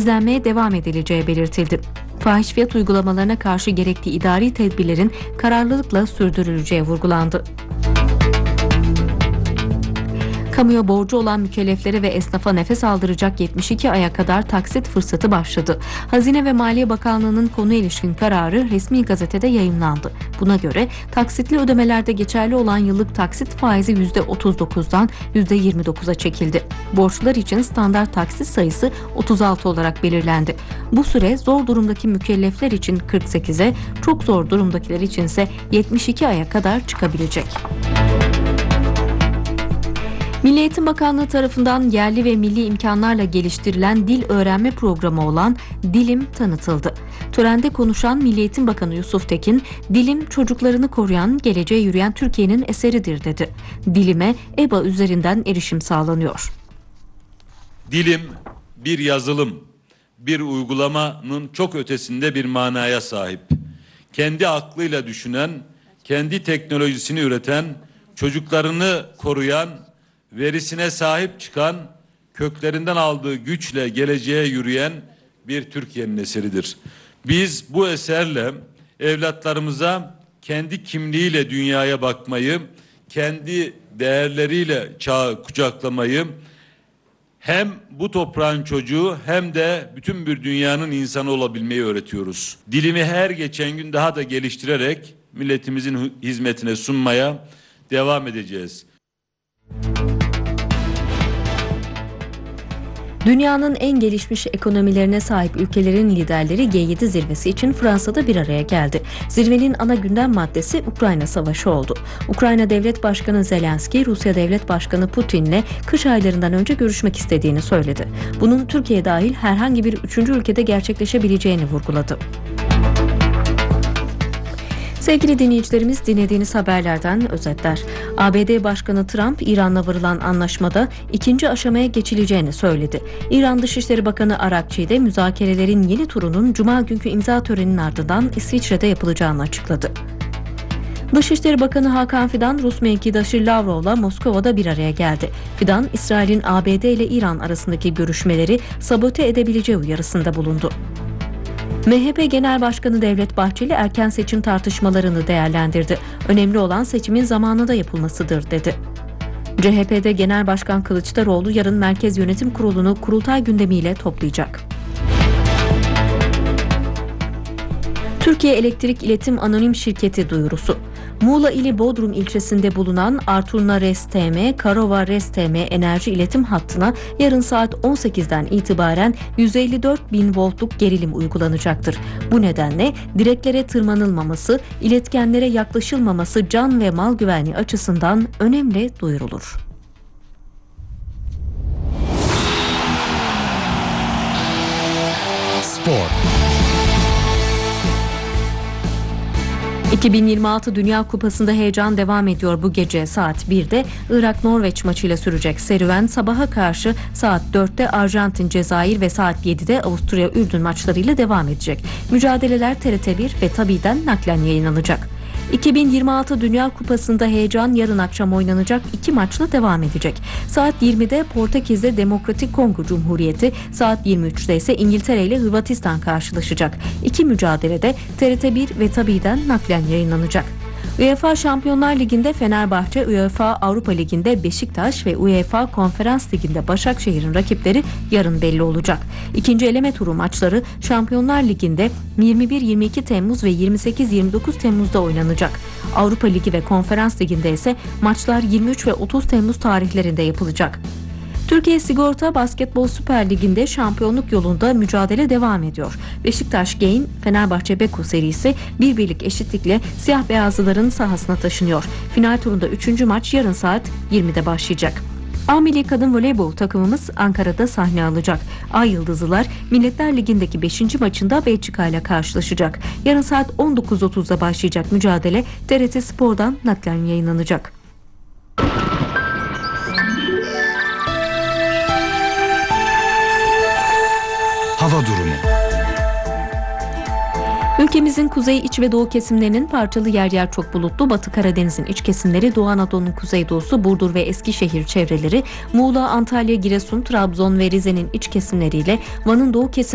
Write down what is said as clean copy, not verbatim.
izlenmeye devam edileceği belirtildi. Fahiş fiyat uygulamalarına karşı gerekli idari tedbirlerin kararlılıkla sürdürüleceği vurgulandı. Kamuya borcu olan mükelleflere ve esnafa nefes aldıracak 72 aya kadar taksit fırsatı başladı. Hazine ve Maliye Bakanlığı'nın konuya ilişkin kararı resmi gazetede yayımlandı. Buna göre taksitli ödemelerde geçerli olan yıllık taksit faizi %39'dan %29'a çekildi. Borçlular için standart taksit sayısı 36 olarak belirlendi. Bu süre zor durumdaki mükellefler için 48'e, çok zor durumdakiler içinse 72 aya kadar çıkabilecek. Milli Eğitim Bakanlığı tarafından yerli ve milli imkanlarla geliştirilen dil öğrenme programı olan Dilim tanıtıldı. Törende konuşan Milli Eğitim Bakanı Yusuf Tekin, "Dilim çocuklarını koruyan, geleceğe yürüyen Türkiye'nin eseridir" dedi. Dilime EBA üzerinden erişim sağlanıyor. Dilim bir yazılım, bir uygulamanın çok ötesinde bir manaya sahip. Kendi aklıyla düşünen, kendi teknolojisini üreten, çocuklarını koruyan, verisine sahip çıkan, köklerinden aldığı güçle geleceğe yürüyen bir Türkiye'nin eseridir. Biz bu eserle evlatlarımıza kendi kimliğiyle dünyaya bakmayı, kendi değerleriyle çağı kucaklamayı, hem bu toprağın çocuğu hem de bütün bir dünyanın insanı olabilmeyi öğretiyoruz. Dilimi her geçen gün daha da geliştirerek milletimizin hizmetine sunmaya devam edeceğiz. Dünyanın en gelişmiş ekonomilerine sahip ülkelerin liderleri G7 zirvesi için Fransa'da bir araya geldi. Zirvenin ana gündem maddesi Ukrayna Savaşı oldu. Ukrayna Devlet Başkanı Zelenski, Rusya Devlet Başkanı Putin'le kış aylarından önce görüşmek istediğini söyledi. Bunun Türkiye dahil herhangi bir üçüncü ülkede gerçekleşebileceğini vurguladı. Sevgili dinleyicilerimiz, dinlediğiniz haberlerden özetler. ABD Başkanı Trump, İran'la varılan anlaşmada ikinci aşamaya geçileceğini söyledi. İran Dışişleri Bakanı Arakçi de müzakerelerin yeni turunun Cuma günkü imza töreninin ardından İsviçre'de yapılacağını açıkladı. Dışişleri Bakanı Hakan Fidan, Rus mevkidaşı Lavrov'la Moskova'da bir araya geldi. Fidan, İsrail'in ABD ile İran arasındaki görüşmeleri sabote edebileceği uyarısında bulundu. MHP Genel Başkanı Devlet Bahçeli erken seçim tartışmalarını değerlendirdi. Önemli olan seçimin zamanında yapılmasıdır dedi. CHP'de Genel Başkan Kılıçdaroğlu yarın Merkez Yönetim Kurulu'nu kurultay gündemiyle toplayacak. Türkiye Elektrik İletim Anonim Şirketi duyurusu. Muğla ili Bodrum ilçesinde bulunan Arturna RES-TM, Karova RES-TM enerji iletim hattına yarın saat 18'den itibaren 154.000 voltluk gerilim uygulanacaktır. Bu nedenle direklere tırmanılmaması, iletkenlere yaklaşılmaması can ve mal güvenliği açısından önemli duyurulur. Spor. 2026 Dünya Kupası'nda heyecan devam ediyor. Bu gece saat 1'de Irak-Norveç maçıyla sürecek serüven sabaha karşı saat 4'te Arjantin-Cezayir ve saat 7'de Avusturya-Ürdün maçlarıyla devam edecek. Mücadeleler TRT1 ve Tabi'den naklen yayınlanacak. 2026 Dünya Kupası'nda heyecan yarın akşam oynanacak 2 maçla devam edecek. Saat 20'de Portekiz'de Demokratik Kongo Cumhuriyeti, saat 23'te ise İngiltere ile Hırvatistan karşılaşacak. 2 mücadelede TRT1 ve Tabi'den naklen yayınlanacak. UEFA Şampiyonlar Ligi'nde Fenerbahçe, UEFA Avrupa Ligi'nde Beşiktaş ve UEFA Konferans Ligi'nde Başakşehir'in rakipleri yarın belli olacak. İkinci eleme turu maçları Şampiyonlar Ligi'nde 21-22 Temmuz ve 28-29 Temmuz'da oynanacak. Avrupa Ligi ve Konferans Ligi'nde ise maçlar 23 ve 30 Temmuz tarihlerinde yapılacak. Türkiye Sigorta Basketbol Süper Ligi'nde şampiyonluk yolunda mücadele devam ediyor. Beşiktaş Gain, Fenerbahçe Beko serisi 1-1'lik eşitlikle siyah beyazlıların sahasına taşınıyor. Final turunda 3. maç yarın saat 20'de başlayacak. A Milli Kadın Voleybol takımımız Ankara'da sahne alacak. Ay Yıldızlılar Milletler Ligi'ndeki 5. maçında Belçika ile karşılaşacak. Yarın saat 19.30'da başlayacak mücadele TRT Spor'dan naklen yayınlanacak. Hava durumu. Ülkemizin kuzey, iç ve doğu kesimlerinin parçalı yer yer çok bulutlu, Batı Karadeniz'in iç kesimleri, Doğu Anadolu'nun kuzeydoğusu, Burdur ve Eskişehir çevreleri, Muğla, Antalya, Giresun, Trabzon ve Rize'nin iç kesimleriyle Van'ın doğu kesimleri